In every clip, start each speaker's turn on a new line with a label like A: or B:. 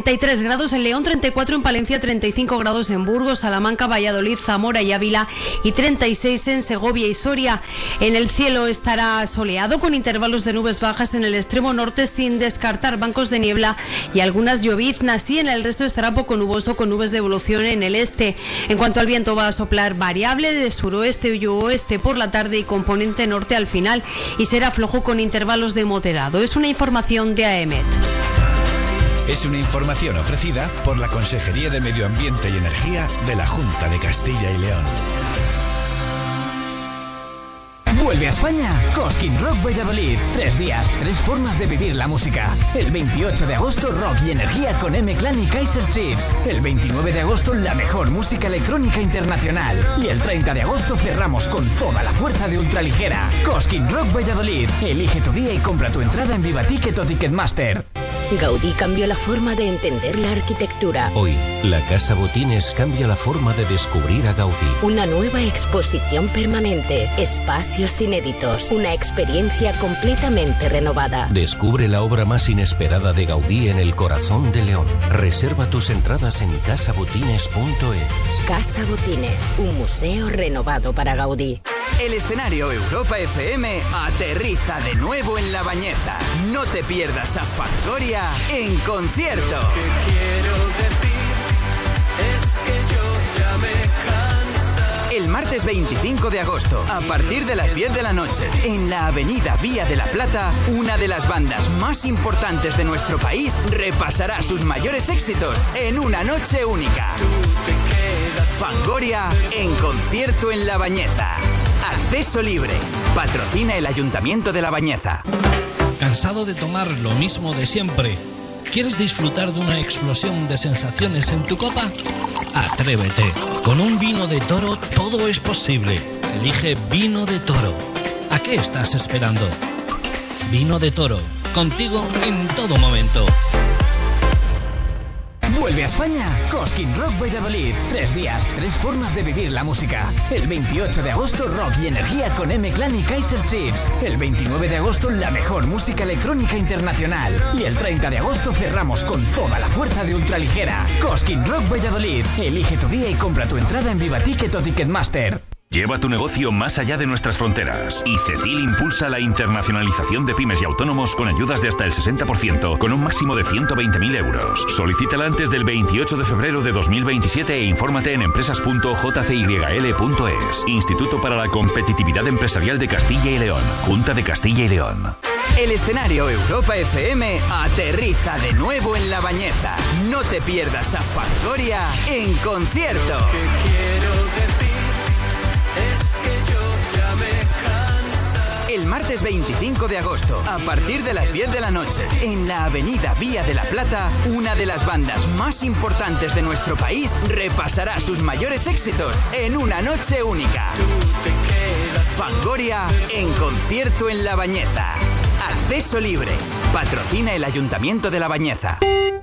A: 33 grados en León, 34 en Palencia, 35 grados en Burgos, Salamanca, Valladolid, Zamora y Ávila y 36 en Segovia y Soria. En el cielo estará soleado con intervalos de nubes bajas en el extremo norte sin descartar bancos de niebla y algunas lloviznas, y en el resto estará poco nuboso con nubes de evolución en el este. En cuanto al viento, va a soplar variable de suroeste y oeste por la tarde y componente norte al final, y será flojo con intervalos de moderado. Es una información de AEMET.
B: Es una información ofrecida por la Consejería de Medio Ambiente y Energía de la Junta de Castilla y León.
C: Vuelve a España Cosquín Rock Valladolid. 3 días, 3 formas de vivir la música. El 28 de agosto, rock y energía con M-Clan y Kaiser Chiefs. El 29 de agosto, la mejor música electrónica internacional. Y el 30 de agosto cerramos con toda la fuerza de ultraligera. Cosquín Rock Valladolid. Elige tu día y compra tu entrada en Vivaticket o Ticketmaster.
D: Gaudí cambió la forma de entender la arquitectura.
E: Hoy, la Casa Botines cambia la forma de descubrir a Gaudí.
D: Una nueva exposición permanente, espacios inéditos, una experiencia completamente renovada.
E: Descubre la obra más inesperada de Gaudí en el corazón de León. Reserva tus entradas en casabotines.es.
D: Casa Botines, un museo renovado para Gaudí.
F: El escenario Europa FM aterriza de nuevo en La Bañeza. No te pierdas a Fangoria en concierto.
G: Lo que quiero decir es que yo ya me cansa.
F: El martes 25 de agosto, a partir de las 10 de la noche, en la avenida Vía de la Plata, una de las bandas más importantes de nuestro país repasará sus mayores éxitos en una noche única. Fangoria en concierto en La Bañeza. Acceso libre. Patrocina el Ayuntamiento de La Bañeza.
H: ¿Cansado de tomar lo mismo de siempre? ¿Quieres disfrutar de una explosión de sensaciones en tu copa? Atrévete. Con un vino de Toro todo es posible. Elige Vino de Toro. ¿A qué estás esperando? Vino de Toro. Contigo en todo momento.
C: Vuelve a España Cosquín Rock Valladolid. 3 días, 3 formas de vivir la música. El 28 de agosto, rock y energía con M-Clan y Kaiser Chiefs. El 29 de agosto, la mejor música electrónica internacional. Y el 30 de agosto cerramos con toda la fuerza de ultraligera. Cosquín Rock Valladolid. Elige tu día y compra tu entrada en Vivaticket o Ticketmaster.
I: Lleva tu negocio más allá de nuestras fronteras. Y ICETIL impulsa la internacionalización de pymes y autónomos con ayudas de hasta el 60%, con un máximo de 120.000 euros. Solicítala antes del 28 de febrero de 2027 e infórmate en empresas.jcyl.es. Instituto para la Competitividad Empresarial de Castilla y León. Junta de Castilla y León.
F: El escenario Europa FM aterriza de nuevo en La Bañeza. No te pierdas a Fangoria en concierto.
G: Lo que quiero decir es que yo ya me cansa.
F: El martes 25 de agosto, a partir de las 10 de la noche, en la avenida Vía de la Plata, una de las bandas más importantes de nuestro país repasará sus mayores éxitos en una noche única. Fangoria en concierto en La Bañeza. Acceso libre. Patrocina el Ayuntamiento de La Bañeza.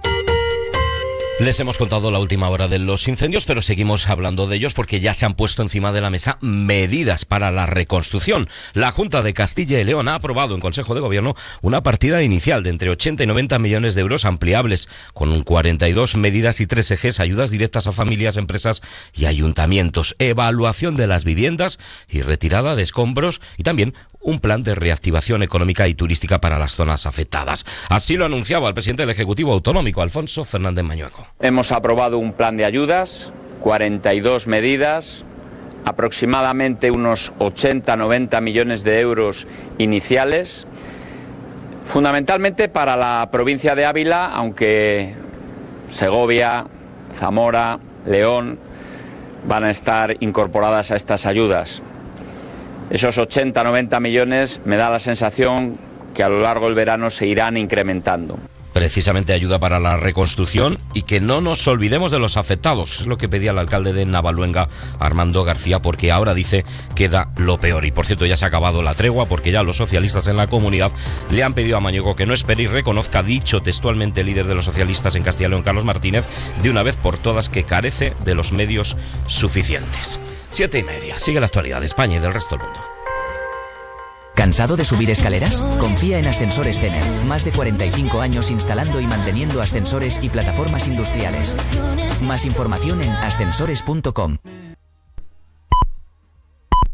J: Les hemos contado la última hora de los incendios, pero seguimos hablando de ellos porque ya se han puesto encima de la mesa medidas para la reconstrucción. La Junta de Castilla y León ha aprobado en Consejo de Gobierno una partida inicial de entre 80 y 90 millones de euros ampliables, con 42 medidas y 3 ejes: ayudas directas a familias, empresas y ayuntamientos, evaluación de las viviendas y retirada de escombros, y también un plan de reactivación económica y turística para las zonas afectadas. Así lo anunciaba el presidente del Ejecutivo Autonómico, Alfonso Fernández Mañueco.
K: Hemos aprobado un plan de ayudas, 42 medidas, aproximadamente unos 80-90 millones de euros iniciales, fundamentalmente para la provincia de Ávila, aunque Segovia, Zamora, León van a estar incorporadas a estas ayudas. Esos 80-90 millones me da la sensación que a lo largo del verano se irán incrementando.
J: Precisamente ayuda para la reconstrucción y que no nos olvidemos de los afectados. Es lo que pedía el alcalde de Navaluenga, Armando García, porque ahora dice queda lo peor. Y por cierto, ya se ha acabado la tregua porque ya los socialistas en la comunidad le han pedido a Mañueco que no espere y reconozca, dicho textualmente el líder de los socialistas en Castilla y León, Carlos Martínez, de una vez por todas que carece de los medios suficientes. 7:30. Sigue la actualidad de España y del resto del mundo.
L: ¿Cansado de subir escaleras? Confía en Ascensores Cener. Más de 45 años instalando y manteniendo ascensores y plataformas industriales. Más información en ascensores.com.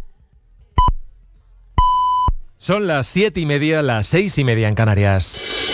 M: Son las 7:30, las 6:30 en Canarias.